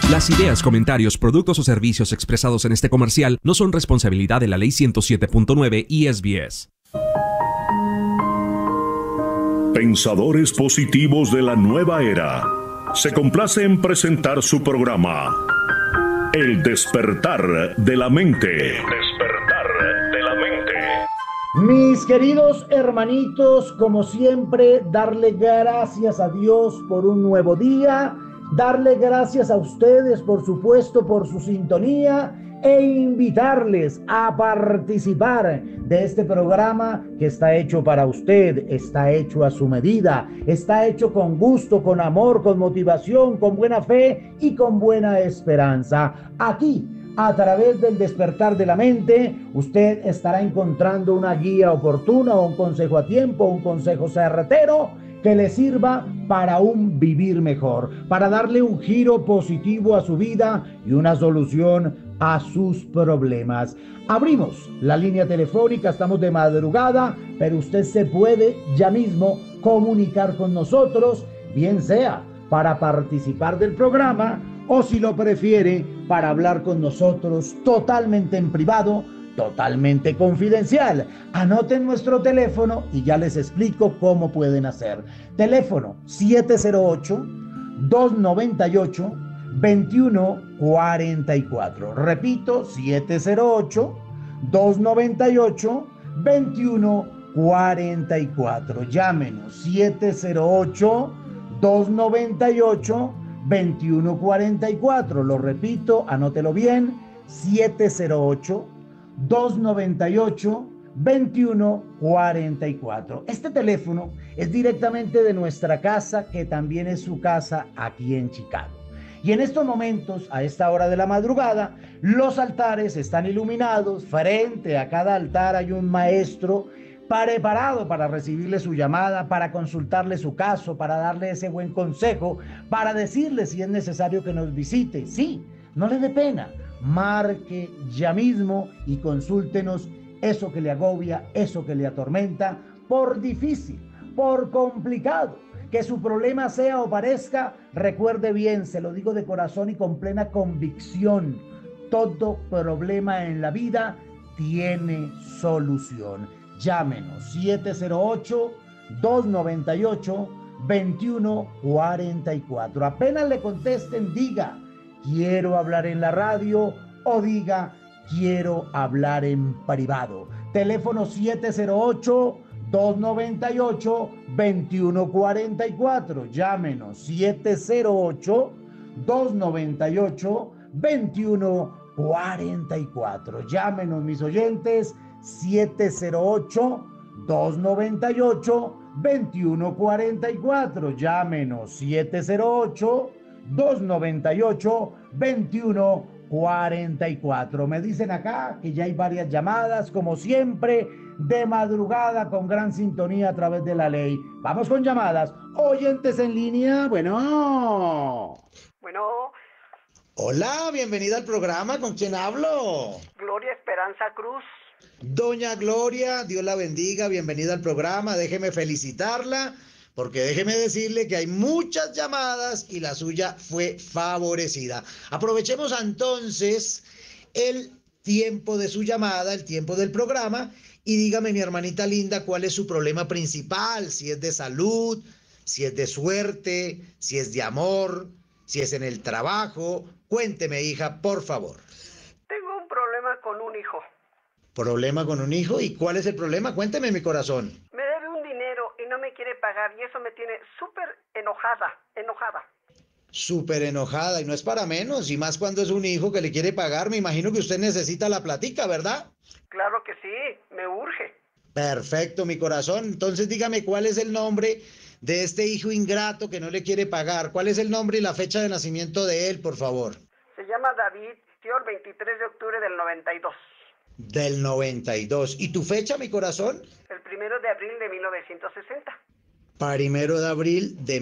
Las ideas, comentarios, productos o servicios expresados en este comercial no son responsabilidad de la Ley 107.9 y SBS. Pensadores positivos de la nueva era. Se complace en presentar su programa El despertar de la mente. El despertar de la mente. Mis queridos hermanitos, como siempre, darle gracias a Dios por un nuevo día, darle gracias a ustedes, por supuesto, por su sintonía e invitarles a participar de este programa que está hecho para usted, está hecho a su medida, está hecho con gusto, con amor, con motivación, con buena fe y con buena esperanza. Aquí, a través del despertar de la mente, usted estará encontrando una guía oportuna, un consejo a tiempo, un consejo certero que le sirva para un vivir mejor, para darle un giro positivo a su vida y una solución a sus problemas. Abrimos la línea telefónica, estamos de madrugada, pero usted se puede ya mismo comunicar con nosotros, bien sea para participar del programa o, si lo prefiere, para hablar con nosotros totalmente en privado, totalmente confidencial. Anoten nuestro teléfono y ya les explico cómo pueden hacer. Teléfono 708-298-2144. Repito, 708-298-2144. Llámenos 708-298-2144. Lo repito, anótelo bien, 708-298-2144. Este teléfono es directamente de nuestra casa, que también es su casa aquí en Chicago. Y en estos momentos, a esta hora de la madrugada, los altares están iluminados. Frente a cada altar hay un maestro preparado para recibirle su llamada, para consultarle su caso, para darle ese buen consejo, para decirle si es necesario que nos visite. Sí, no le dé pena. Marque ya mismo y consúltenos eso que le agobia, eso que le atormenta, por difícil, por complicado que su problema sea o parezca. Recuerde bien, se lo digo de corazón y con plena convicción, todo problema en la vida tiene solución. Llámenos 708-298-2144. Apenas le contesten, diga: quiero hablar en la radio, o diga: quiero hablar en privado. Teléfono 708-298-2144. Llámenos 708-298-2144. Llámenos, mis oyentes, 708-298-2144. Llámenos 708-298-2144. Me dicen acá que ya hay varias llamadas, como siempre, de madrugada, con gran sintonía a través de la ley. Vamos con llamadas. Oyentes en línea, bueno. Hola, bienvenida al programa. ¿Con quién hablo? Gloria Esperanza Cruz. Doña Gloria, Dios la bendiga, bienvenida al programa. Déjeme felicitarla, porque déjeme decirle que hay muchas llamadas y la suya fue favorecida. Aprovechemos entonces el tiempo de su llamada, el tiempo del programa, y dígame, mi hermanita linda, cuál es su problema principal, si es de salud, si es de suerte, si es de amor, si es en el trabajo. Cuénteme, hija, por favor. Tengo un problema con un hijo. ¿Problema con un hijo? ¿Y cuál es el problema? Cuénteme, mi corazón. Me debe un dinero y no me quiere pagar, y eso me tiene súper enojada. Súper enojada, y no es para menos, y más cuando es un hijo que le quiere pagar. Me imagino que usted necesita la platica, ¿verdad? Claro que sí, me urge. Perfecto, mi corazón. Entonces dígame, ¿cuál es el nombre de este hijo ingrato que no le quiere pagar? ¿Cuál es el nombre y la fecha de nacimiento de él, por favor? Se llama David, nació el 23 de octubre del 92. Del 92. ¿Y tu fecha, mi corazón? El 1 de abril de 1960. 1 de abril de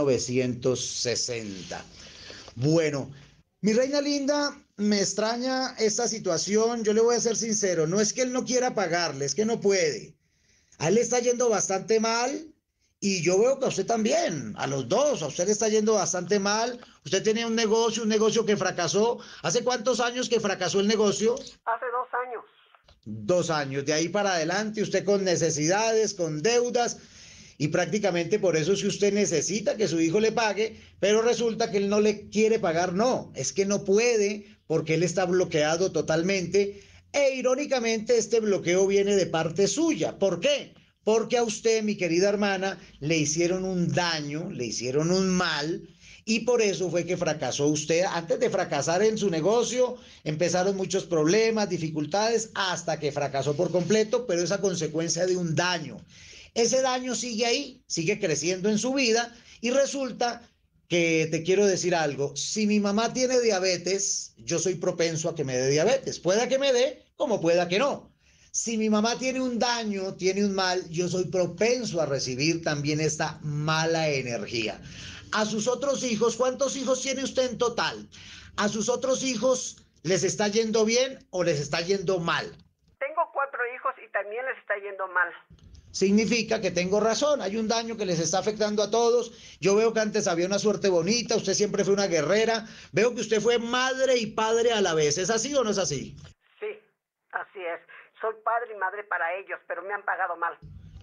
1960. Bueno, mi reina linda, me extraña esta situación. Yo le voy a ser sincero, no es que él no quiera pagarle, es que no puede. A él le está yendo bastante mal Y yo veo que a usted también, a los dos, a usted le está yendo bastante mal. Usted tenía un negocio que fracasó. ¿Hace cuántos años que fracasó el negocio? Hace 2 años. 2 años. De ahí para adelante, usted con necesidades, con deudas. Y prácticamente por eso es que usted necesita que su hijo le pague, pero resulta que él no le quiere pagar. No, es que no puede porque él está bloqueado totalmente. E irónicamente este bloqueo viene de parte suya. ¿Por qué? Porque a usted, mi querida hermana, le hicieron un daño, le hicieron un mal, y por eso fue que fracasó usted. Antes de fracasar en su negocio, empezaron muchos problemas, dificultades, hasta que fracasó por completo, pero es a consecuencia de un daño. Ese daño sigue ahí, sigue creciendo en su vida, y resulta que te quiero decir algo. Si mi mamá tiene diabetes, yo soy propenso a que me dé diabetes. Pueda que me dé, como pueda que no. Si mi mamá tiene un daño, tiene un mal, yo soy propenso a recibir también esta mala energía. A sus otros hijos, ¿cuántos hijos tiene usted en total? ¿A sus otros hijos les está yendo bien o les está yendo mal? Tengo 4 hijos y también les está yendo mal. Significa que tengo razón, hay un daño que les está afectando a todos. Yo veo que antes había una suerte bonita, usted siempre fue una guerrera. Veo que usted fue madre y padre a la vez. ¿Es así o no es así? Sí, así es. Soy padre y madre para ellos, pero me han pagado mal.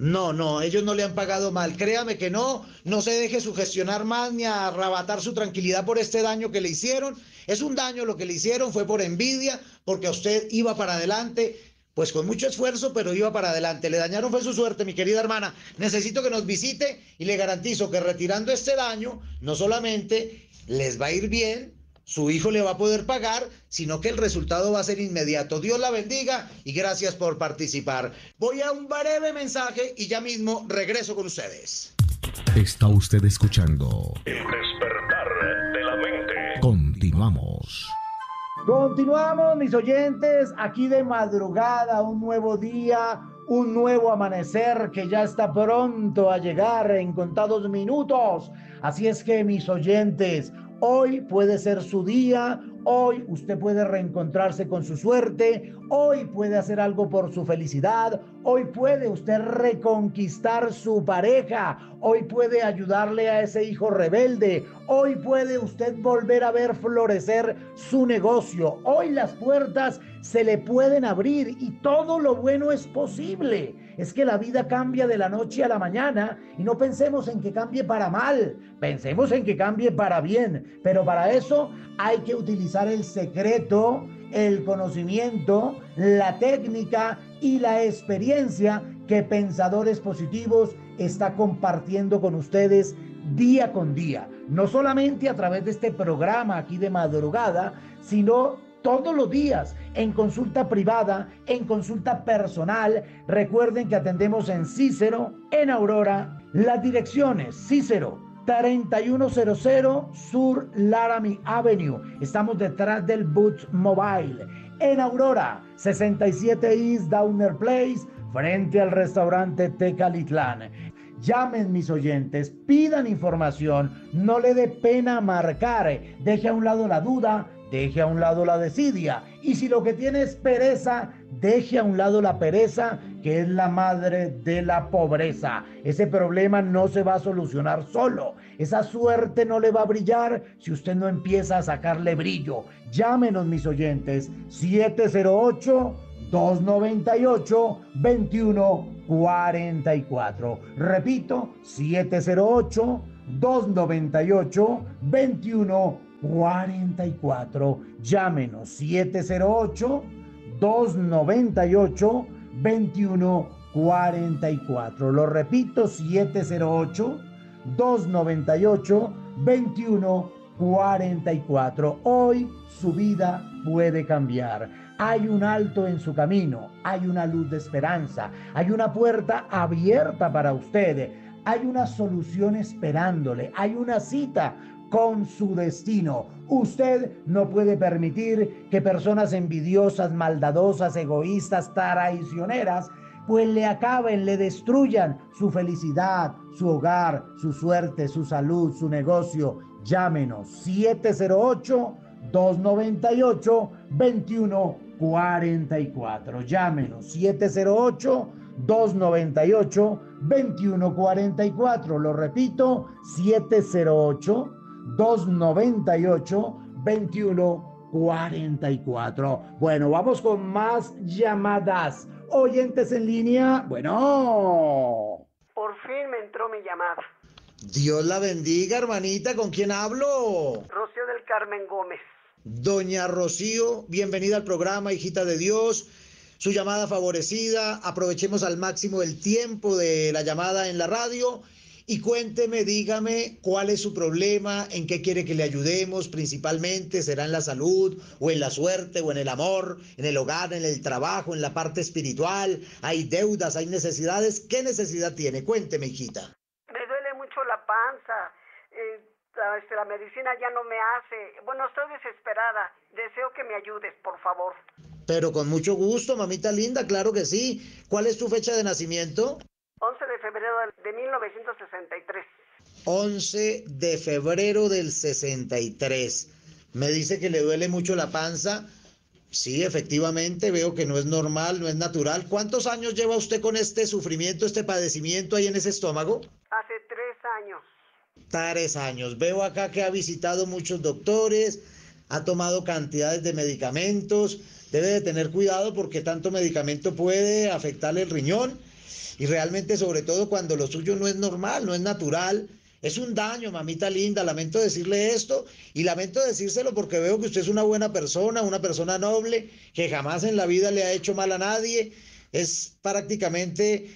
No, ellos no le han pagado mal. Créame que no se deje sugestionar más ni arrebatar su tranquilidad por este daño que le hicieron. Es un daño lo que le hicieron, fue por envidia, porque a usted iba para adelante, pues con mucho esfuerzo, pero iba para adelante. Le dañaron, fue su suerte, mi querida hermana. Necesito que nos visite y le garantizo que retirando este daño, no solamente les va a ir bien, su hijo le va a poder pagar, sino que el resultado va a ser inmediato. Dios la bendiga y gracias por participar. Voy a un breve mensaje y ya mismo regreso con ustedes. Está usted escuchando El despertar de la mente. Continuamos. Continuamos, mis oyentes, aquí de madrugada, un nuevo día, un nuevo amanecer que ya está pronto a llegar en contados minutos. Así es que, mis oyentes, hoy puede ser su día, hoy usted puede reencontrarse con su suerte, hoy puede hacer algo por su felicidad, hoy puede usted reconquistar su pareja, hoy puede ayudarle a ese hijo rebelde, hoy puede usted volver a ver florecer su negocio, hoy las puertas se le pueden abrir y todo lo bueno es posible. Es que la vida cambia de la noche a la mañana y no pensemos en que cambie para mal, pensemos en que cambie para bien, pero para eso hay que utilizar el secreto, el conocimiento, la técnica y la experiencia que Pensadores Positivos está compartiendo con ustedes día con día, no solamente a través de este programa aquí de madrugada, sino todos los días, en consulta privada, en consulta personal. Recuerden que atendemos en Cícero, en Aurora. Las direcciones: Cícero, 3100 Sur Laramie Avenue. Estamos detrás del Boots Mobile. En Aurora, 67 East Downer Place, frente al restaurante Tecalitlán. Llamen, mis oyentes, pidan información, no le dé pena marcar, deje a un lado la duda, deje a un lado la desidia, y si lo que tiene es pereza, deje a un lado la pereza, que es la madre de la pobreza. Ese problema no se va a solucionar solo, esa suerte no le va a brillar si usted no empieza a sacarle brillo. Llámenos, mis oyentes, 708-298-2144. Repito, 708-298-2144. Llámenos, 708-298-2144. Lo repito, 708-298-2144. Hoy su vida puede cambiar. Hay un alto en su camino, hay una luz de esperanza, hay una puerta abierta para usted, hay una solución esperándole, hay una cita con su destino. Usted no puede permitir que personas envidiosas, maldadosas, egoístas, traicioneras, pues le acaben, le destruyan su felicidad, su hogar, su suerte, su salud, su negocio. Llámenos, 708-298-2144. Llámenos, 708-298-2144. 2144. Lo repito, 708-298-2144. Bueno, vamos con más llamadas. Oyentes en línea. Bueno. Por fin me entró mi llamada. Dios la bendiga, hermanita. ¿Con quién hablo? Rocío del Carmen Gómez. Doña Rocío, bienvenida al programa, hijita de Dios. Su llamada favorecida. Aprovechemos al máximo el tiempo de la llamada en la radio y cuénteme, dígame cuál es su problema, en qué quiere que le ayudemos principalmente. ¿Será en la salud o en la suerte o en el amor, en el hogar, en el trabajo, en la parte espiritual? ¿Hay deudas, hay necesidades? ¿Qué necesidad tiene? Cuénteme, hijita. Me duele mucho la panza. La medicina ya no me hace. Bueno, estoy desesperada. Deseo que me ayudes, por favor. Pero con mucho gusto, mamita linda, claro que sí. ¿Cuál es tu fecha de nacimiento? 11 de febrero de 1963. 11 de febrero del 63. Me dice que le duele mucho la panza. Sí, efectivamente, veo que no es normal, no es natural. ¿Cuántos años lleva usted con este sufrimiento, este padecimiento ahí en ese estómago? Hace 3 años. 3 años. Veo acá que ha visitado muchos doctores, ha tomado cantidades de medicamentos. Debe de tener cuidado porque tanto medicamento puede afectarle el riñón y realmente, sobre todo cuando lo suyo no es normal, no es natural. Es un daño, mamita linda. Lamento decirle esto y lamento decírselo porque veo que usted es una buena persona, una persona noble, que jamás en la vida le ha hecho mal a nadie. Es prácticamente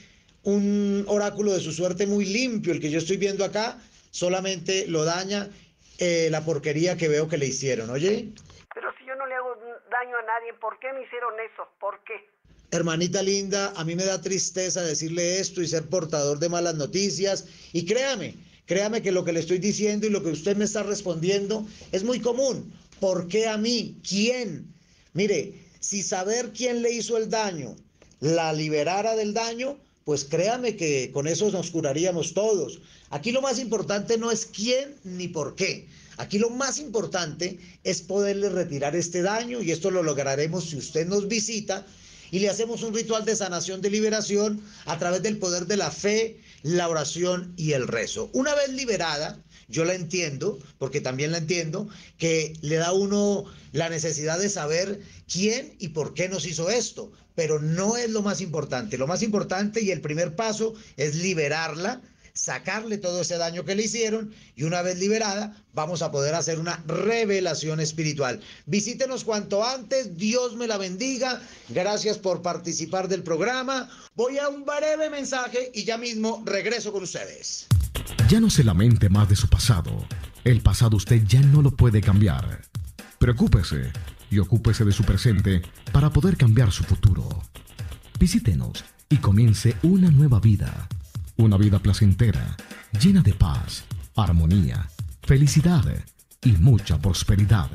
un oráculo de su suerte muy limpio el que yo estoy viendo acá. Solamente lo daña la porquería que veo que le hicieron, ¿oye? Pero si yo no le hago daño a nadie, ¿por qué me hicieron eso? ¿Por qué? Hermanita linda, a mí me da tristeza decirle esto y ser portador de malas noticias. Y créame que lo que le estoy diciendo y lo que usted me está respondiendo es muy común. ¿Por qué a mí? ¿Quién? Mire, si saber quién le hizo el daño la liberara del daño, pues créame que con eso nos curaríamos todos. Aquí lo más importante no es quién ni por qué. Aquí lo más importante es poderle retirar este daño y esto lo lograremos si usted nos visita y le hacemos un ritual de sanación, de liberación a través del poder de la fe, la oración y el rezo. Una vez liberada, yo la entiendo, porque también la entiendo, que le da a uno la necesidad de saber quién y por qué nos hizo esto, pero no es lo más importante. Lo más importante y el primer paso es liberarla, sacarle todo ese daño que le hicieron y una vez liberada vamos a poder hacer una revelación espiritual. Visítenos cuanto antes, Dios me la bendiga, gracias por participar del programa. Voy a un breve mensaje y ya mismo regreso con ustedes. Ya no se lamente más de su pasado. El pasado usted ya no lo puede cambiar. Preocúpese y ocúpese de su presente para poder cambiar su futuro. Visítenos y comience una nueva vida. Una vida placentera, llena de paz, armonía, felicidad y mucha prosperidad.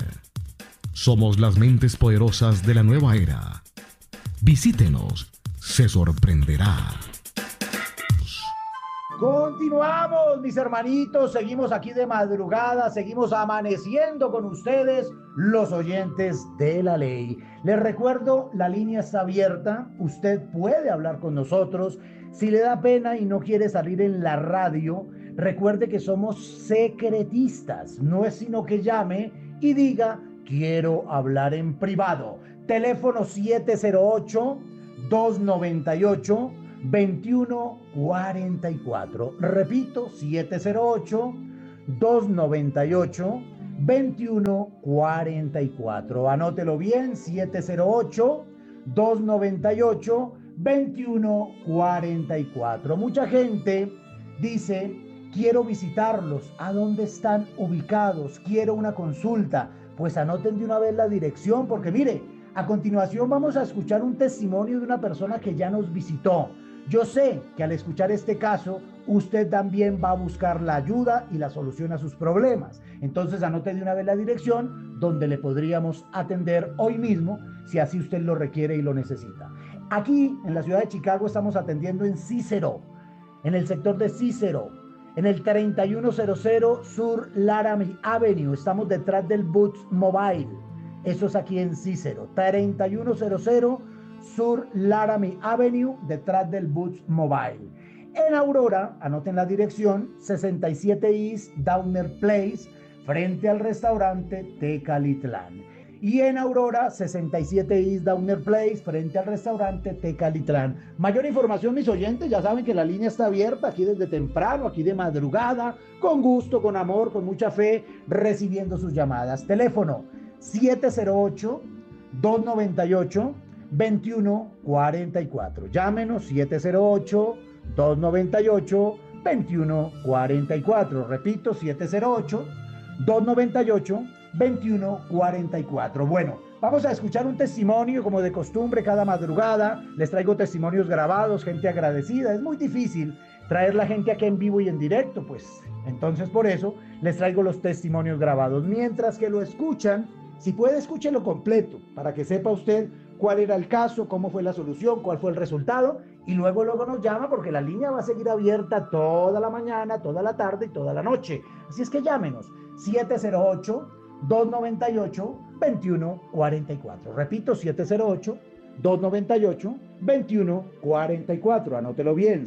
Somos las mentes poderosas de la nueva era. Visítenos, se sorprenderá. Continuamos, mis hermanitos, seguimos aquí de madrugada, seguimos amaneciendo con ustedes, los oyentes de la ley. Les recuerdo, la línea está abierta, usted puede hablar con nosotros. Si le da pena y no quiere salir en la radio, recuerde que somos secretistas, no es sino que llame y diga, quiero hablar en privado. Teléfono 708-298-2144. Repito, 708-298-2144. Anótelo bien, 708-298-2144. Mucha gente dice, quiero visitarlos. ¿A dónde están ubicados? Quiero una consulta. Pues anoten de una vez la dirección, porque mire, a continuación vamos a escuchar un testimonio de una persona que ya nos visitó. Yo sé que al escuchar este caso, usted también va a buscar la ayuda y la solución a sus problemas. Entonces anote de una vez la dirección donde le podríamos atender hoy mismo, si así usted lo requiere y lo necesita. Aquí, en la ciudad de Chicago, estamos atendiendo en Cicero, en el sector de Cicero, en el 3100 Sur Laramie Avenue. Estamos detrás del Boots Mobile. Eso es aquí en Cicero, 3100 Sur Laramie Avenue, detrás del Boots Mobile. En Aurora, anoten la dirección, 67 East Downer Place, frente al restaurante Tecalitlán. Y en Aurora, 67 East Downer Place, frente al restaurante Tecalitlán. Mayor información, mis oyentes, ya saben que la línea está abierta aquí desde temprano, aquí de madrugada, con gusto, con amor, con mucha fe, recibiendo sus llamadas. Teléfono 708-298-2144. Llámenos 708-298-2144. Repito, 708-298-2144. Bueno, vamos a escuchar un testimonio como de costumbre cada madrugada. Les traigo testimonios grabados, gente agradecida. Es muy difícil traer la gente aquí en vivo y en directo, pues entonces por eso les traigo los testimonios grabados. Mientras que lo escuchan, si puede, escúchelo completo para que sepa usted cuál era el caso, cómo fue la solución, cuál fue el resultado, y luego nos llama porque la línea va a seguir abierta toda la mañana, toda la tarde y toda la noche. Así es que llámenos 708-298-2144. Repito, 708-298-2144. Anótelo bien,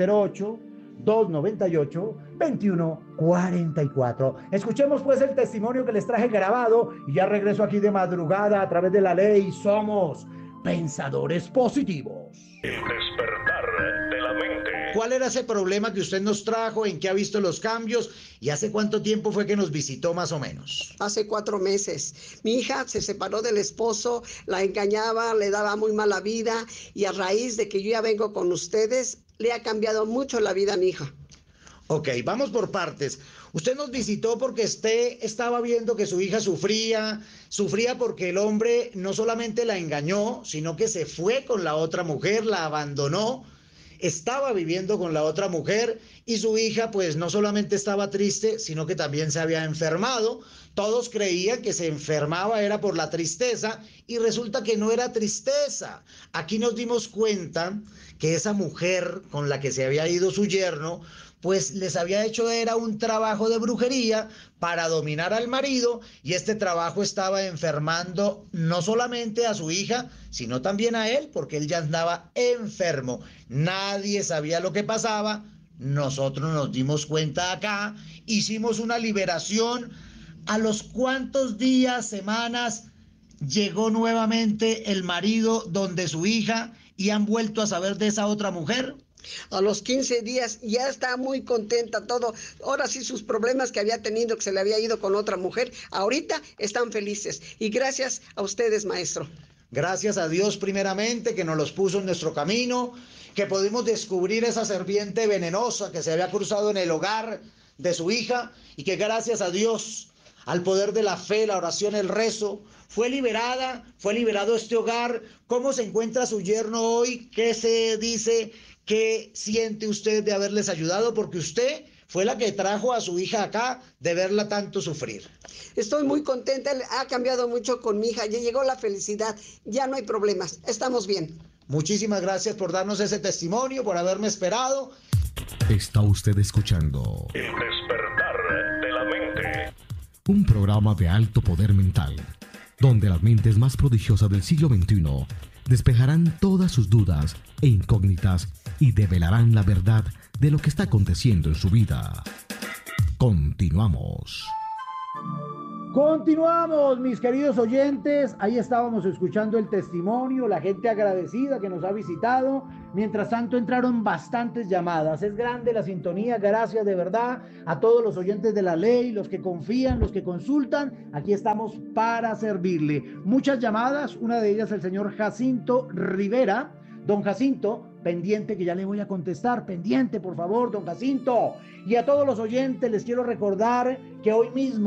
708-298-2144. Escuchemos pues el testimonio que les traje grabado y ya regreso aquí de madrugada a través de la ley. Somos pensadores positivos. El despertar de la mente. ¿Cuál era ese problema que usted nos trajo? ¿En qué ha visto los cambios? ¿Y hace cuánto tiempo fue que nos visitó más o menos? Hace 4 meses. Mi hija se separó del esposo, la engañaba, le daba muy mala vida y a raíz de que yo ya vengo con ustedes, le ha cambiado mucho la vida a mi hija. Ok, vamos por partes. Usted nos visitó porque usted estaba viendo que su hija sufría porque el hombre no solamente la engañó, sino que se fue con la otra mujer, la abandonó, estaba viviendo con la otra mujer y su hija pues no solamente estaba triste, sino que también se había enfermado. Todos creían que se enfermaba era por la tristeza y resulta que no era tristeza. Aquí nos dimos cuenta que esa mujer con la que se había ido su yerno pues les había hecho era un trabajo de brujería para dominar al marido y este trabajo estaba enfermando no solamente a su hija, sino también a él, porque él ya andaba enfermo. Nadie sabía lo que pasaba, nosotros nos dimos cuenta acá, hicimos una liberación. ¿A los cuántos días, semanas llegó nuevamente el marido donde su hija y han vuelto a saber de esa otra mujer? A los 15 días ya está muy contenta todo. Ahora sí sus problemas que había tenido, que se le había ido con otra mujer, ahorita están felices. Y gracias a ustedes, maestro. Gracias a Dios primeramente que nos los puso en nuestro camino, que pudimos descubrir esa serpiente venenosa que se había cruzado en el hogar de su hija y que gracias a Dios, al poder de la fe, la oración, el rezo, fue liberado este hogar. ¿Cómo se encuentra su yerno hoy? ¿Qué se dice? ¿Qué siente usted de haberles ayudado? Porque usted fue la que trajo a su hija acá de verla tanto sufrir. Estoy muy contenta, ha cambiado mucho con mi hija, ya llegó la felicidad, ya no hay problemas, estamos bien. Muchísimas gracias por darnos ese testimonio, por haberme esperado. Está usted escuchando El despertar de la mente. un programa de alto poder mental, donde las mentes más prodigiosas del siglo XXI despejarán todas sus dudas e incógnitas y develarán la verdad de lo que está aconteciendo en su vida. Continuamos. Continuamos, mis queridos oyentes. Ahí estábamos escuchando el testimonio, la gente agradecida que nos ha visitado. Mientras tanto entraron bastantes llamadas. Es grande la sintonía. Gracias de verdad a todos los oyentes de la ley, los que confían, los que consultan. Aquí estamos para servirle. Muchas llamadas, una de ellas el señor Jacinto Rivera. Don Jacinto, pendiente que ya le voy a contestar, pendiente por favor, don Jacinto. Y a todos los oyentes les quiero recordar que hoy mismo